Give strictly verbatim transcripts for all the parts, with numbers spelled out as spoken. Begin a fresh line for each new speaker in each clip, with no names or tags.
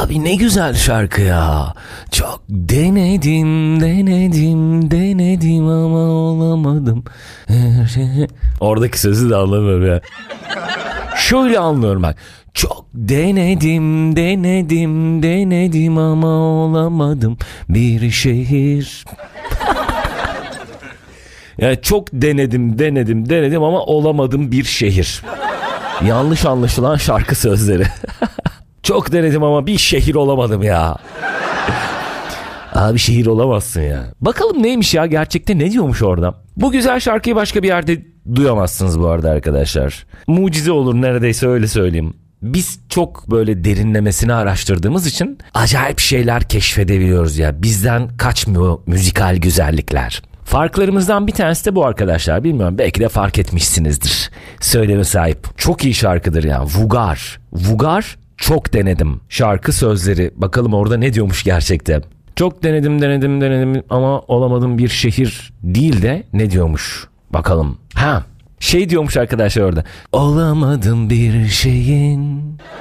Abi ne güzel şarkı ya. Çok denedim, denedim, denedim ama olamadım. Oradaki sözü de anlamıyorum ya. Şöyle anlıyorum bak. Çok denedim, denedim, denedim ama olamadım. Bir şehir. Yani çok denedim, denedim, denedim ama olamadım bir şehir. Yanlış anlaşılan şarkı sözleri. Çok denedim ama bir şehir olamadım ya. Abi şehir olamazsın ya. Bakalım neymiş ya, gerçekte ne diyormuş orada. Bu güzel şarkıyı başka bir yerde duyamazsınız bu arada arkadaşlar. Mucize olur neredeyse, öyle söyleyeyim. Biz çok böyle derinlemesine araştırdığımız için acayip şeyler keşfedebiliyoruz ya. Bizden kaçmıyor müzikal güzellikler. Farklarımızdan bir tanesi de bu arkadaşlar. Bilmiyorum, belki de fark etmişsinizdir. Söyleme sahip. Çok iyi şarkıdır ya. Vugar. Vugar çok denedim. Şarkı sözleri. Bakalım orada ne diyormuş gerçekten. Çok denedim denedim denedim ama olamadım bir şehir değil de ne diyormuş. Bakalım. Ha. Şey diyormuş arkadaşlar orada. Olamadım bir şeyin.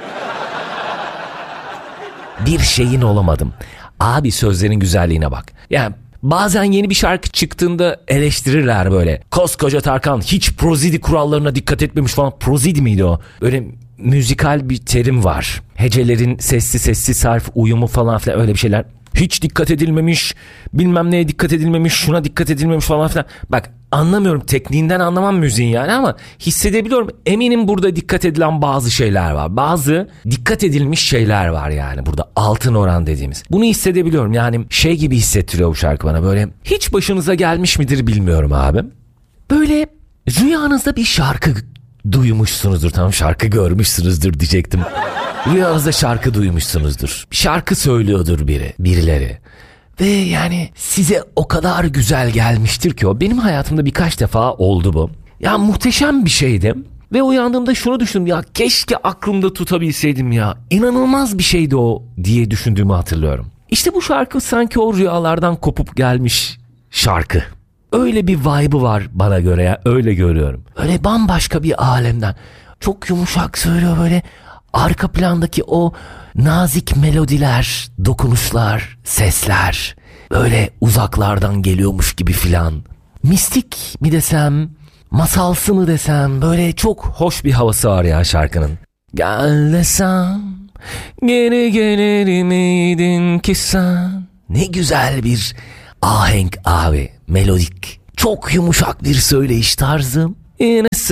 Bir şeyin olamadım. Abi sözlerin güzelliğine bak. Yani bazen yeni bir şarkı çıktığında eleştirirler böyle. Koskoca Tarkan hiç prozidi kurallarına dikkat etmemiş falan. Prozidi miydi o? Böyle müzikal bir terim var. Hecelerin sesli sessiz harf uyumu falan filan, öyle bir şeyler. Hiç dikkat edilmemiş, bilmem neye dikkat edilmemiş, şuna dikkat edilmemiş falan filan. Bak anlamıyorum, tekniğinden anlamam müziğin yani ama hissedebiliyorum. Eminim burada dikkat edilen bazı şeyler var. Bazı dikkat edilmiş şeyler var yani burada, altın oran dediğimiz. Bunu hissedebiliyorum yani, şey gibi hissettiriyor bu şarkı bana böyle. Hiç başınıza gelmiş midir bilmiyorum abi. Böyle rüyanızda bir şarkı duymuşsunuzdur, tamam, şarkı görmüşsünüzdür diyecektim. Rüyanızda şarkı duymuşsunuzdur. Şarkı söylüyordur biri, birileri. Ve yani size o kadar güzel gelmiştir ki o. Benim hayatımda birkaç defa oldu bu. Ya muhteşem bir şeydi. Ve uyandığımda şunu düşündüm, ya keşke aklımda tutabilseydim ya. İnanılmaz bir şeydi o diye düşündüğümü hatırlıyorum. İşte bu şarkı sanki o rüyalardan kopup gelmiş şarkı. Öyle bir vibe'ı var bana göre ya, öyle görüyorum. Öyle bambaşka bir alemden. Çok yumuşak söylüyor böyle. Arka plandaki o nazik melodiler, dokunuşlar, sesler böyle uzaklardan geliyormuş gibi filan. Mistik mi desem, masalsı mı desem, böyle çok hoş bir havası var ya şarkının. Gel desem, geri gelir miydin ki sen? Ne güzel bir ahenk abi, melodik. Çok yumuşak bir söyleyiş tarzı. Yine